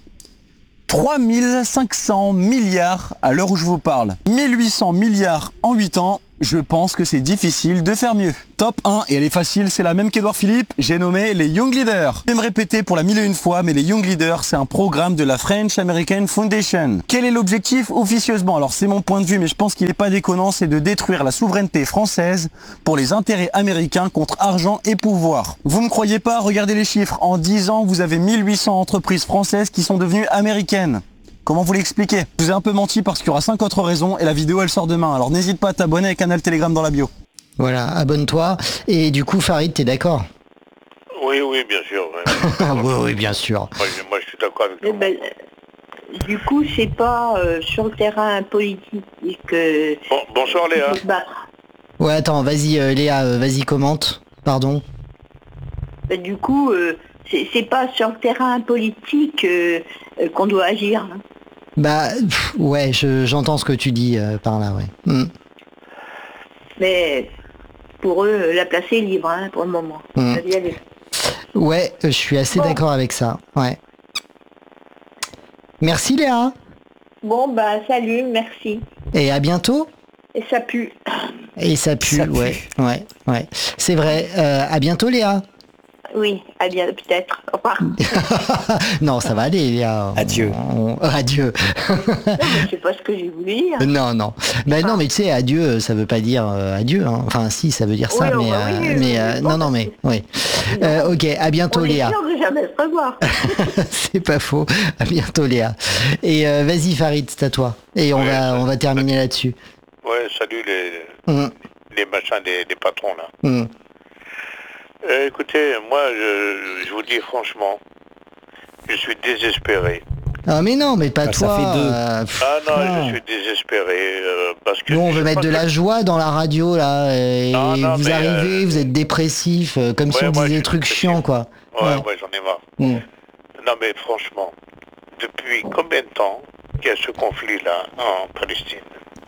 3500 milliards à l'heure où je vous parle. 1800 milliards en 8 ans. Je pense que c'est difficile de faire mieux. Top 1, et elle est facile, c'est la même qu'Edouard Philippe, j'ai nommé les Young Leaders. Je vais me répéter pour la 1001 fois, mais les Young Leaders, c'est un programme de la French American Foundation. Quel est l'objectif officieusement? Alors c'est mon point de vue, mais je pense qu'il n'est pas déconnant, c'est de détruire la souveraineté française pour les intérêts américains contre argent et pouvoir. Vous me croyez pas? Regardez les chiffres. En 10 ans, vous avez 1800 entreprises françaises qui sont devenues américaines. Comment vous l'expliquez? Je vous ai un peu menti parce qu'il y aura 5 autres raisons et la vidéo elle sort demain. Alors n'hésite pas à t'abonner avec Canal Telegram dans la bio. Voilà, abonne-toi. Et du coup, Farid, t'es d'accord? Oui, bien sûr. Oui, bien sûr. Moi, je suis d'accord avec toi. Du coup, c'est pas sur le terrain politique que... Bonsoir Léa. Ouais, attends, vas-y Léa, vas-y, commente. Pardon. Du coup, c'est pas sur le terrain politique qu'on doit agir. Ouais, j'entends ce que tu dis par là, ouais. Mais pour eux, la place est libre pour le moment. Ouais, je suis assez d'accord avec ça, ouais. Merci Léa. Bon, salut, merci. Et à bientôt. Et ça pue. Et ça pue, ouais. C'est vrai. À bientôt Léa. Oui, à bientôt peut-être. Au revoir. Non, ça va aller, Léa. Adieu. Non, Adieu. mais c'est pas ce que j'ai voulu dire. Non. Non, mais tu sais, adieu, ça veut pas dire adieu. Hein. Enfin, si, ça veut dire ça, mais oui. Ok, à bientôt, Léa. On est sûr de jamais se revoir. C'est pas faux. À bientôt, Léa. Et vas-y, Farid, c'est à toi. Et on va terminer là-dessus. Ouais, salut les machins des patrons là. Écoutez, moi, je vous dis franchement, je suis désespéré. Ah mais non, mais pas toi. Ça fait 2. Je suis désespéré parce que... Nous, on veut mettre de la joie dans la radio, là, et vous arrivez, vous êtes dépressif, comme si on disait des trucs chiants, quoi. Ouais, j'en ai marre. Non, mais franchement, depuis combien de temps qu'il y a ce conflit-là en Palestine?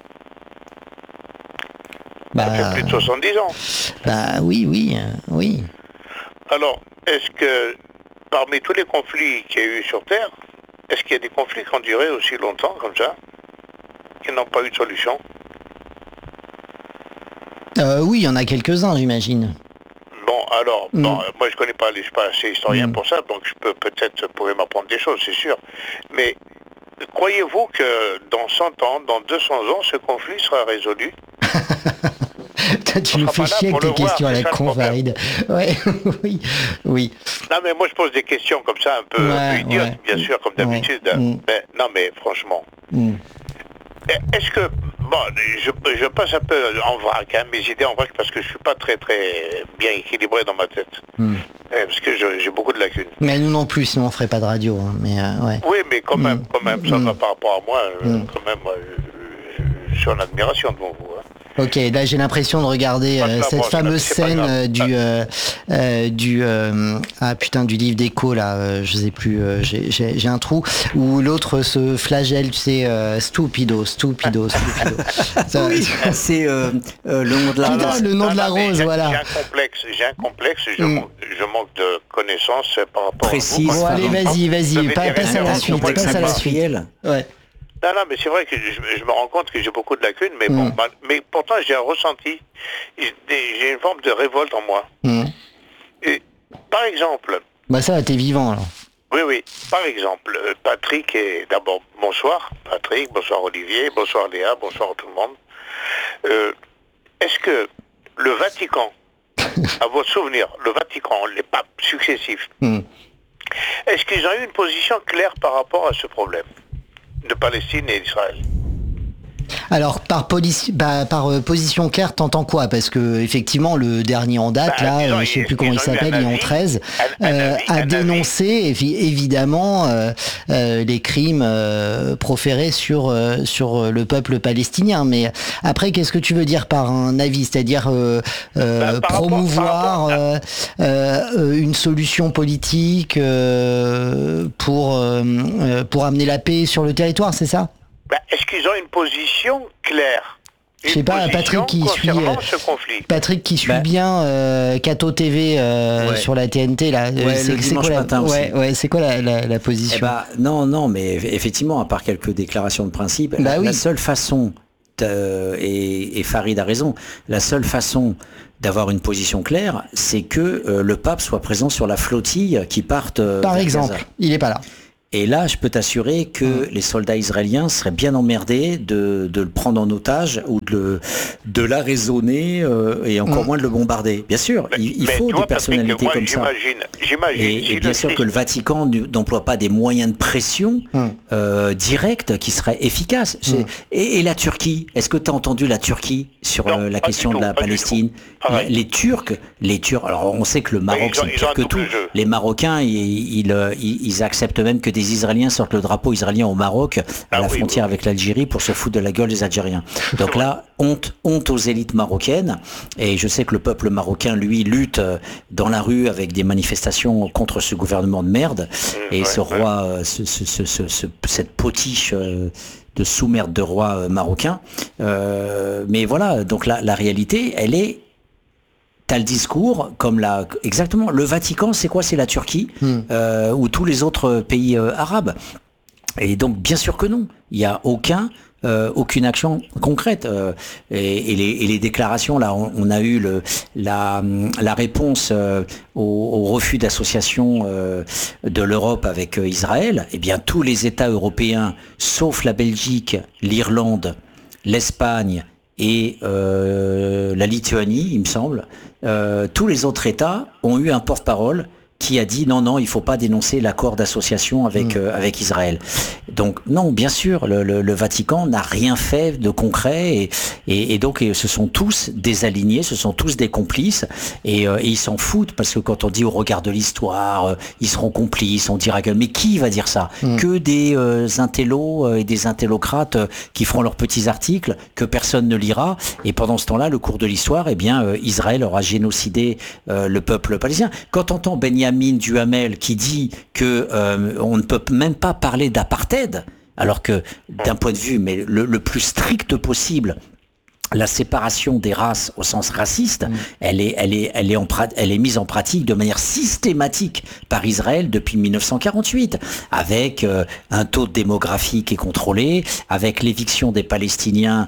Ça fait plus de 70 ans. Oui. Alors, est-ce que parmi tous les conflits qu'il y a eu sur Terre, est-ce qu'il y a des conflits qui ont duré aussi longtemps comme ça, qui n'ont pas eu de solution? Oui, il y en a quelques-uns, j'imagine. Bon, alors, moi je suis pas assez historien pour ça, donc je peux peut-être pourrais m'apprendre des choses, c'est sûr. Mais croyez-vous que dans 100 ans, dans 200 ans, ce conflit sera résolu? Tu nous fais chier avec tes questions à la con, Farid. Ouais, oui. Non, mais moi je pose des questions comme ça, un peu idiotes, bien sûr, comme d'habitude. Mais, non, mais franchement. Est-ce que... Bon, je passe un peu en vrac, mes idées en vrac, parce que je suis pas très très bien équilibré dans ma tête. Parce que j'ai beaucoup de lacunes. Mais nous non plus, sinon on ferait pas de radio. Hein, mais Oui, mais quand même, ça va par rapport à moi, quand même, je suis en admiration devant vous. Ok, là j'ai l'impression de regarder cette fameuse scène du livre d'écho là, je sais plus, j'ai un trou où l'autre se flagelle, tu sais, stupido. C'est le nom de la rose. Le nom de la rose, voilà. J'ai un complexe, je manque de connaissances par rapport précis. Bon, allez, vas-y, passe à la suite. Ouais. Non, mais c'est vrai que je me rends compte que j'ai beaucoup de lacunes, mais bon, mais pourtant j'ai un ressenti, j'ai une forme de révolte en moi. Et, par exemple... ça, t'es vivant, alors. Oui, par exemple, Patrick, et d'abord, bonsoir Patrick, bonsoir Olivier, bonsoir Léa, bonsoir tout le monde. Est-ce que le Vatican à votre souvenir, le Vatican, les papes successifs, est-ce qu'ils ont eu une position claire par rapport à ce problème de Palestine et d'Israël? Alors par position claire, t'entends quoi? Parce que effectivement le dernier en date, je sais plus comment il s'appelle, Léon XIII, a dénoncé évidemment les crimes proférés sur le peuple palestinien. Mais après, qu'est-ce que tu veux dire par un avis? C'est-à-dire promouvoir une solution politique pour amener la paix sur le territoire, c'est ça? Est-ce qu'ils ont une position claire? Je sais pas, Patrick qui suit bien Cato TV sur la TNT là. C'est quoi la position? Non, mais effectivement, à part quelques déclarations de principe, la seule façon, et Farid a raison, la seule façon d'avoir une position claire, c'est que le pape soit présent sur la flottille qui parte. Par exemple, Gaza. Il n'est pas là. Et là, je peux t'assurer que les soldats israéliens seraient bien emmerdés de le prendre en otage ou de l'arraisonner et encore moins de le bombarder. Bien sûr, il faut des personnalités comme ça. Et bien sûr que le Vatican n'emploie pas des moyens de pression directs qui seraient efficaces. Et la Turquie, est-ce que tu as entendu la Turquie sur la question de la Palestine? Les Turcs, alors on sait que le Maroc c'est pire que tout. Les Marocains, ils acceptent même que des Israéliens sortent le drapeau israélien au Maroc, à la frontière avec l'Algérie, pour se foutre de la gueule des Algériens. Donc là, honte aux élites marocaines. Et je sais que le peuple marocain, lui, lutte dans la rue avec des manifestations contre ce gouvernement de merde. Et ce roi, cette potiche de sous-merde de roi marocain. Mais voilà, donc la réalité, elle est... T'as le discours comme exactement. Le Vatican, c'est quoi? C'est la Turquie ou tous les autres pays arabes. Et donc, bien sûr que non. Il n'y a aucune action concrète. Et les déclarations, là, on a eu la réponse au refus d'association de l'Europe avec Israël. Eh bien, tous les États européens, sauf la Belgique, l'Irlande, l'Espagne et la Lituanie, il me semble, tous les autres États ont eu un porte-parole qui a dit non, il ne faut pas dénoncer l'accord d'association avec Israël. Donc non, bien sûr, le Vatican n'a rien fait de concret et donc ce sont tous des alignés, ce sont tous des complices et ils s'en foutent parce que quand on dit au regard de l'histoire, ils seront complices, on dira que... Mais qui va dire ça? Que des intellos et des intellocrates qui feront leurs petits articles que personne ne lira et pendant ce temps-là, le cours de l'histoire, Israël aura génocidé le peuple palestinien. Quand on entend Benjamin Duhamel qui dit que on ne peut même pas parler d'apartheid, alors que d'un point de vue le plus strict possible, la séparation des races au sens raciste, elle est mise en pratique de manière systématique par Israël depuis 1948, avec un taux démographique qui est contrôlé, avec l'éviction des Palestiniens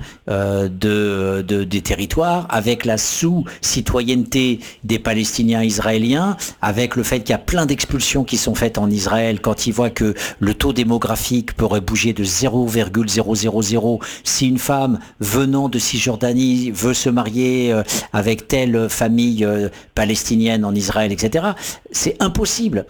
des territoires, avec la sous-citoyenneté des Palestiniens israéliens, avec le fait qu'il y a plein d'expulsions qui sont faites en Israël quand ils voient que le taux démographique pourrait bouger de 0,000 si une femme venant de Cisjordanie veut se marier avec telle famille palestinienne en Israël, etc. C'est impossible.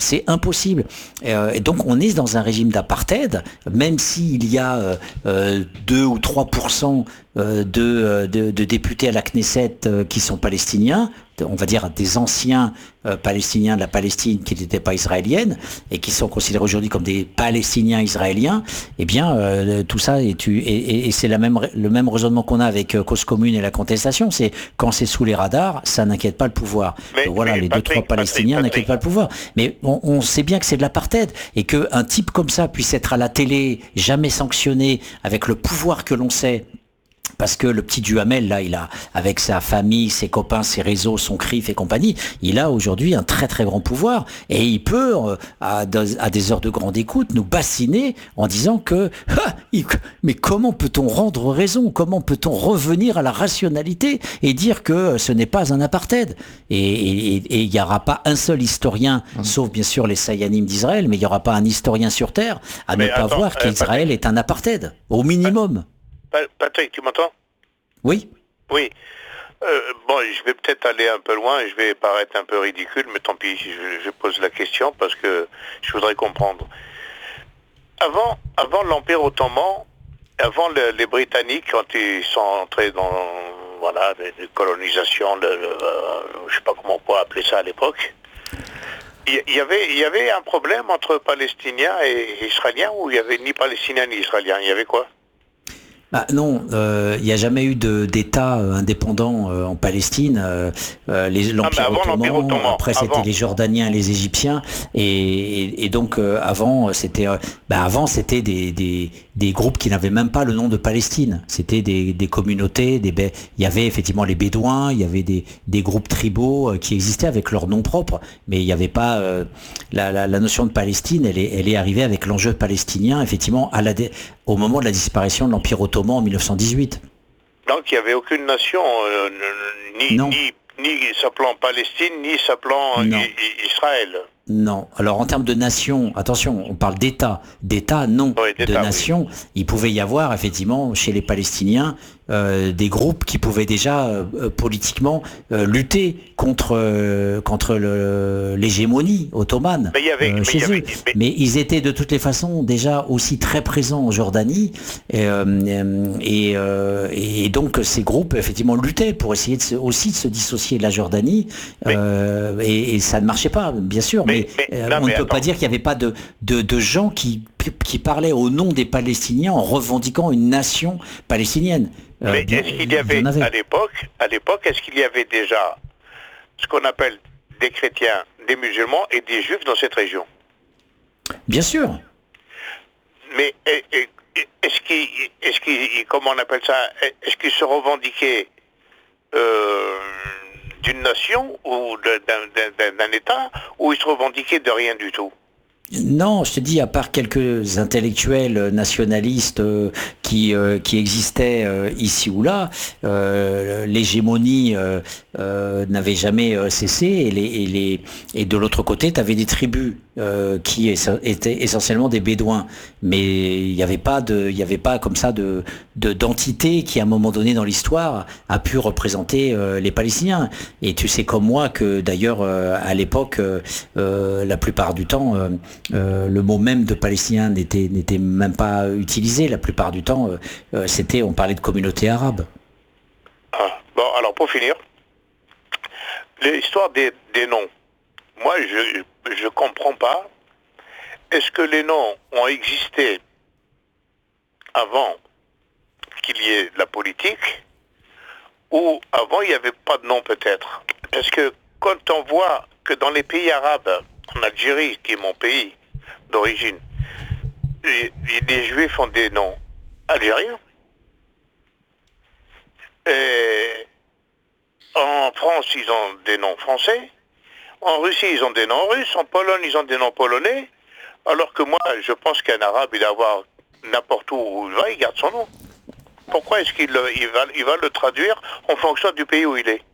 Et donc on est dans un régime d'apartheid, même s'il y a 2 ou 3% de députés à la Knesset qui sont palestiniens, on va dire des anciens palestiniens de la Palestine qui n'étaient pas israéliennes et qui sont considérés aujourd'hui comme des Palestiniens israéliens, tout ça et c'est le même raisonnement qu'on a avec cause commune et la contestation, c'est quand c'est sous les radars, ça n'inquiète pas le pouvoir. Donc voilà, les 2-3 Palestiniens n'inquiètent pas le pouvoir. Mais on sait bien que c'est de l'apartheid et qu'un type comme ça puisse être à la télé, jamais sanctionné, avec le pouvoir que l'on sait. Parce que le petit Duhamel, là, il a, avec sa famille, ses copains, ses réseaux, son CRIF et compagnie, il a aujourd'hui un très très grand pouvoir. Et il peut, à des heures de grande écoute, nous bassiner en disant que mais comment peut-on rendre raison? Comment peut-on revenir à la rationalité et dire que ce n'est pas un apartheid? Et il n'y aura pas un seul historien, sauf bien sûr les Sayanim d'Israël, mais il n'y aura pas un historien sur Terre à ne pas voir qu'Israël est un apartheid, au minimum. Patrick, tu m'entends? Oui. Oui. Bon, je vais peut-être aller un peu loin, je vais paraître un peu ridicule, mais tant pis, je pose la question parce que je voudrais comprendre. Avant l'Empire ottoman, avant les Britanniques, quand ils sont entrés dans les colonisations, je ne sais pas comment on pourrait appeler ça à l'époque, il y avait un problème entre Palestiniens et Israéliens, ou il n'y avait ni Palestiniens ni Israéliens, il y avait quoi? Non, il n'y a jamais eu d'État indépendant en Palestine. L'Empire ottoman, après c'était les Jordaniens et les Égyptiens, et donc avant c'était des groupes qui n'avaient même pas le nom de Palestine. C'était des communautés, il y avait effectivement les Bédouins, il y avait des groupes tribaux qui existaient avec leur nom propre, mais il n'y avait pas la notion de Palestine. Elle est arrivée avec l'enjeu palestinien, effectivement, au moment de la disparition de l'Empire ottoman en 1918. Donc il n'y avait aucune nation, ni s'appelant Palestine, ni s'appelant Israël. Non. Alors en termes de nation, attention, on parle d'État. D'État, non. Oui, de nation, oui. Il pouvait y avoir effectivement chez les Palestiniens des groupes qui pouvaient déjà politiquement lutter contre l'hégémonie ottomane chez eux. Mais ils étaient de toutes les façons déjà aussi très présents en Jordanie et donc ces groupes effectivement luttaient pour essayer aussi de se dissocier de la Jordanie et ça ne marchait pas, bien sûr. Mais on ne peut pas dire qu'il n'y avait pas de gens qui parlaient au nom des Palestiniens en revendiquant une nation palestinienne. Mais est-ce qu'il y avait, à l'époque, est-ce qu'il y avait déjà ce qu'on appelle des chrétiens, des musulmans et des juifs dans cette région? Bien sûr. Mais est-ce qu'ils, comment on appelle ça, est-ce qu'ils se revendiquaient d'une nation ou d'un État, ou ils se revendiquaient de rien du tout? Non, je te dis, à part quelques intellectuels nationalistes qui existaient ici ou là, l'hégémonie n'avait jamais cessé et de l'autre côté, tu avais des tribus qui étaient essentiellement des Bédouins. Mais il n'y avait pas comme ça d'entité qui, à un moment donné dans l'histoire, a pu représenter les Palestiniens. Et tu sais comme moi que d'ailleurs, à l'époque, la plupart du temps, le mot même de Palestinien n'était même pas utilisé. La plupart du temps, on parlait de communauté arabe. Ah, bon, alors pour finir, l'histoire des noms. Moi, je comprends pas. Est-ce que les noms ont existé avant qu'il y ait de la politique, ou avant il n'y avait pas de nom peut-être? Parce que quand on voit que dans les pays arabes, en Algérie, qui est mon pays d'origine, les Juifs ont des noms algériens. Et en France, ils ont des noms français. En Russie, ils ont des noms russes. En Pologne, ils ont des noms polonais. Alors que moi, je pense qu'un arabe, il va avoir n'importe où il va, il garde son nom. Pourquoi est-ce qu'il va le traduire en fonction du pays où il est?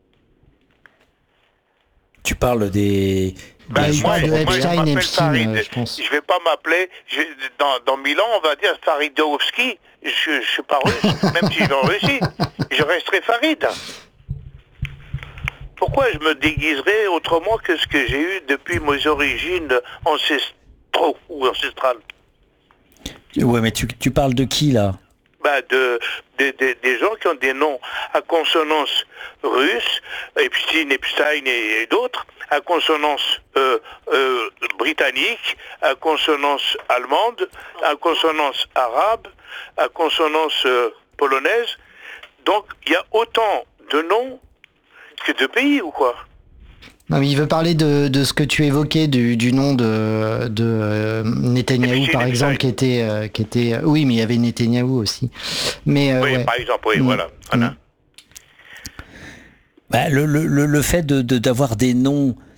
Tu parles des... moi, je m'appelle Farid. Je vais pas m'appeler... Dans 1000 ans, on va dire Faridovski. Je ne suis pas russe, même si je vais en Russie. Je resterai Farid. Pourquoi je me déguiserais autrement que ce que j'ai eu depuis mes origines ancestrales? Ouais, mais tu parles de qui, là? Des gens qui ont des noms à consonance russe, Epstein et d'autres, à consonance britannique, à consonance allemande, à consonance arabe, à consonance polonaise. Donc il y a autant de noms que de pays, ou quoi? Non, mais il veut parler de ce que tu évoquais du nom de Netanyahou, par exemple, qui était oui, mais il y avait Netanyahou aussi. Mais oui, par exemple, oui, voilà. Le fait d'avoir des noms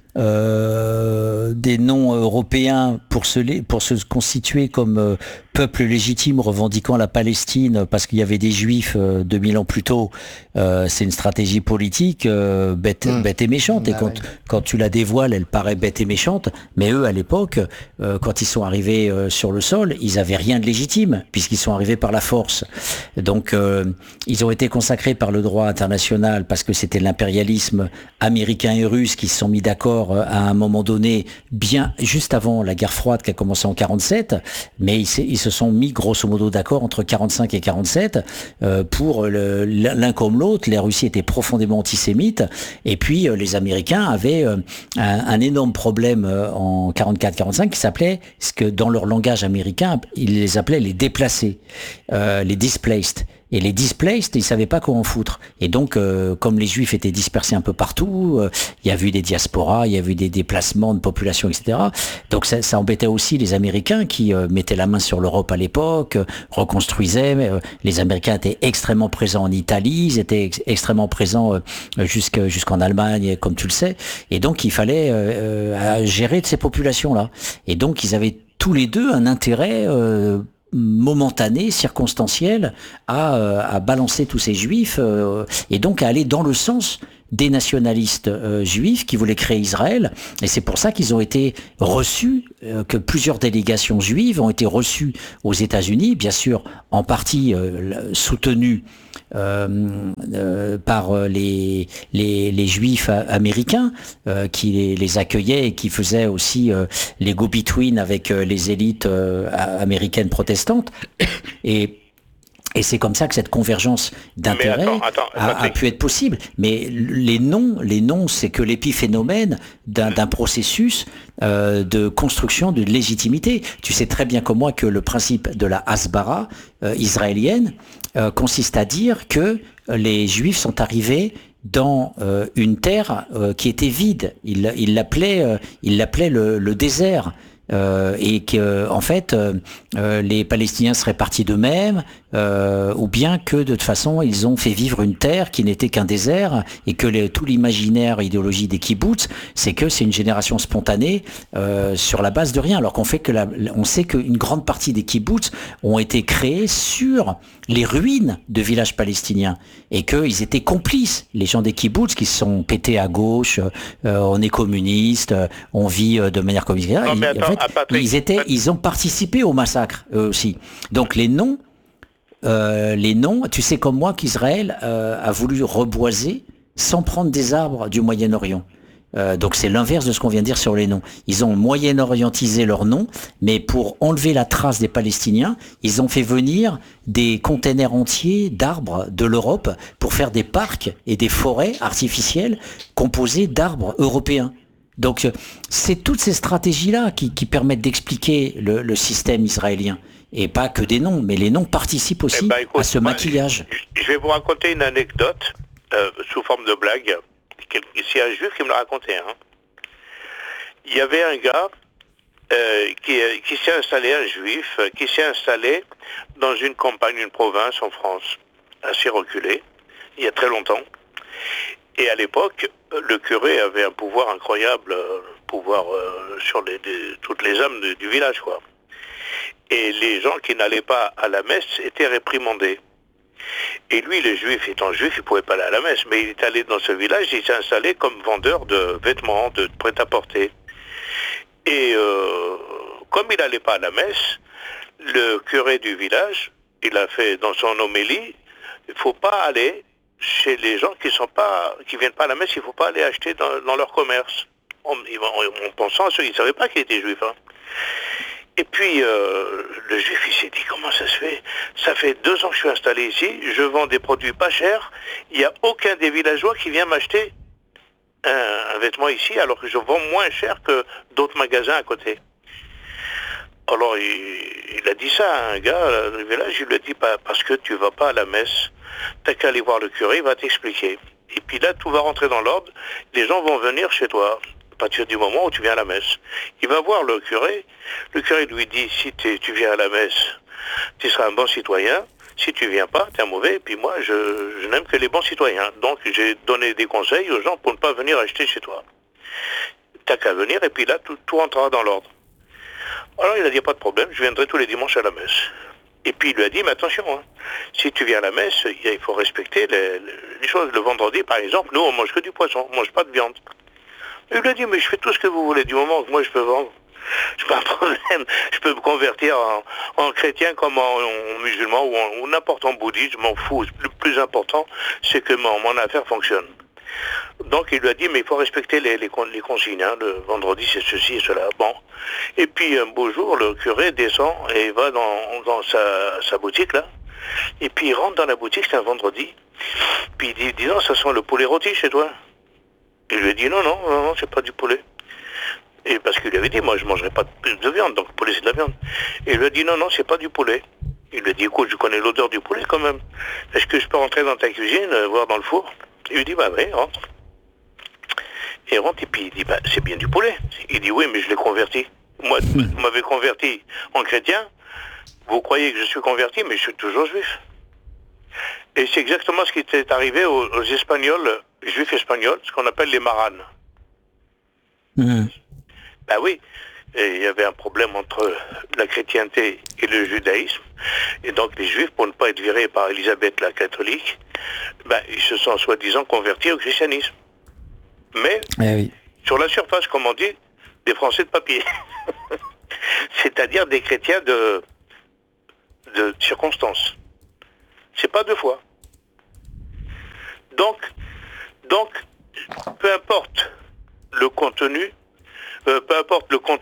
des noms européens pour se constituer comme peuple légitime revendiquant la Palestine parce qu'il y avait des Juifs 2000 ans plus tôt, c'est une stratégie politique bête et méchante. Et quand tu la dévoiles, elle paraît bête et méchante. Mais eux, à l'époque, quand ils sont arrivés sur le sol, ils avaient rien de légitime puisqu'ils sont arrivés par la force. Donc, ils ont été consacrés par le droit international parce que c'était l'impérialisme américain et russe qui se sont mis d'accord à un moment donné, bien juste avant la guerre froide qui a commencé en 47, mais ils se sont mis grosso modo d'accord entre 45 et 47 pour l'un comme l'autre. Les Russes étaient profondément antisémites et puis les Américains avaient un énorme problème en 44-45 qui s'appelait, ce que dans leur langage américain, ils les appelaient les déplacés, les displaced. Et les displaced, ils savaient pas comment foutre. Et donc, comme les Juifs étaient dispersés un peu partout, il y a eu des diasporas, il y a eu des déplacements de population, etc. Donc ça embêtait aussi les Américains qui mettaient la main sur l'Europe à l'époque, reconstruisaient. Les Américains étaient extrêmement présents en Italie, ils étaient extrêmement présents jusqu'en Allemagne, comme tu le sais. Et donc, il fallait gérer de ces populations-là. Et donc, ils avaient tous les deux un intérêt momentané, circonstanciel, à balancer tous ces juifs et donc à aller dans le sens des nationalistes juifs qui voulaient créer Israël. Et c'est pour ça qu'ils ont été reçus, que plusieurs délégations juives ont été reçues aux États-Unis, bien sûr en partie soutenues par les juifs américains qui les accueillaient et qui faisaient aussi les go-between avec les élites américaines protestantes. Et c'est comme ça que cette convergence d'intérêts a pu être possible. Mais les noms, c'est que l'épiphénomène d'un processus de construction de légitimité. Tu sais très bien comme moi que le principe de la hasbara israélienne consiste à dire que les Juifs sont arrivés dans une terre qui était vide. Il l'appelait le désert. Et que en fait les Palestiniens seraient partis d'eux-mêmes ou bien que de toute façon ils ont fait vivre une terre qui n'était qu'un désert et que tout l'imaginaire idéologie des kibboutz c'est que c'est une génération spontanée sur la base de rien, alors qu'on fait que on sait qu'une grande partie des kibboutz ont été créés sur les ruines de villages palestiniens et qu'ils étaient complices, les gens des kibboutz qui se sont pétés à gauche, on est communiste, on vit de manière communiste. Ils ont participé au massacre eux aussi. Donc les noms, tu sais comme moi qu'Israël a voulu reboiser sans prendre des arbres du Moyen-Orient. Donc c'est l'inverse de ce qu'on vient de dire sur les noms. Ils ont moyen-orientisé leurs noms, mais pour enlever la trace des Palestiniens, ils ont fait venir des containers entiers d'arbres de l'Europe pour faire des parcs et des forêts artificielles composées d'arbres européens. Donc c'est toutes ces stratégies-là qui permettent d'expliquer le système israélien. Et pas que des noms, mais les noms participent aussi à ce maquillage. Je vais vous raconter une anecdote sous forme de blague. C'est un juif qui me l'a raconté. Il y avait un gars qui s'est installé, un juif, qui s'est installé dans une campagne, une province en France, assez reculée, il y a très longtemps. Et à l'époque, le curé avait un pouvoir incroyable, sur toutes les âmes du village, quoi. Et les gens qui n'allaient pas à la messe étaient réprimandés. Et lui, le juif, étant juif, il ne pouvait pas aller à la messe, mais il est allé dans ce village, il s'est installé comme vendeur de vêtements, de prêt-à-porter. Et comme il n'allait pas à la messe, le curé du village, il a fait dans son homélie, il ne faut pas aller chez les gens qui viennent pas à la messe, il ne faut pas aller acheter dans leur commerce. En pensant à ceux, il ne savaient pas qu'il était juif. Et puis, le juif, il s'est dit, comment ça se fait? Ça fait 2 ans que je suis installé ici, je vends des produits pas chers, il n'y a aucun des villageois qui vient m'acheter un vêtement ici, alors que je vends moins cher que d'autres magasins à côté. Alors, il a dit ça à un gars du village, il lui a dit, parce que tu ne vas pas à la messe, t'as qu'à aller voir le curé, il va t'expliquer. Et puis là, tout va rentrer dans l'ordre, les gens vont venir chez toi. À partir du moment où tu viens à la messe. Il va voir le curé lui dit, si tu viens à la messe, tu seras un bon citoyen, si tu viens pas, tu es un mauvais, et puis moi, je n'aime que les bons citoyens. Donc j'ai donné des conseils aux gens pour ne pas venir acheter chez toi. t'as qu'à venir, et puis là, tout rentrera dans l'ordre. Alors il a dit, pas de problème, je viendrai tous les dimanches à la messe. Et puis il lui a dit, mais attention, hein, si tu viens à la messe, il faut respecter les choses. Le vendredi, par exemple, nous, on mange que du poisson, on mange pas de viande. Il lui a dit, mais je fais tout ce que vous voulez, du moment que moi je peux vendre. C'est pas un problème, je peux me convertir en chrétien comme en musulman ou n'importe en bouddhiste, je m'en fous. Le plus important, c'est que mon affaire fonctionne. Donc il lui a dit, mais il faut respecter les consignes, hein. Le vendredi c'est ceci et cela. Bon. Et puis un beau jour, le curé descend et va dans sa boutique là. Et puis il rentre dans la boutique, c'est un vendredi. Puis il dit, dis donc, ça sent le poulet rôti chez toi. Il lui a dit, non, c'est pas du poulet. Et parce qu'il lui avait dit, moi je ne mangerai pas de viande, donc le poulet c'est de la viande. Et il lui a dit, non, c'est pas du poulet. Il lui a dit, écoute, je connais l'odeur du poulet quand même. Est-ce que je peux rentrer dans ta cuisine, voir dans le four? Il lui dit, bah oui, rentre. Et il rentre et puis il dit, bah c'est bien du poulet. Il dit, oui, mais je l'ai converti. Moi, vous m'avez converti en chrétien, vous croyez que je suis converti, mais je suis toujours juif. Et c'est exactement ce qui est arrivé aux Espagnols, juifs espagnols, ce qu'on appelle les maranes. Ben oui, et il y avait un problème entre la chrétienté et le judaïsme. Et donc les juifs, pour ne pas être virés par Élisabeth la catholique, ils se sont soi-disant convertis au christianisme. Mais sur la surface, comme on dit, des Français de papier. C'est-à-dire des chrétiens de circonstance. C'est pas deux fois. Donc, peu importe le contenu,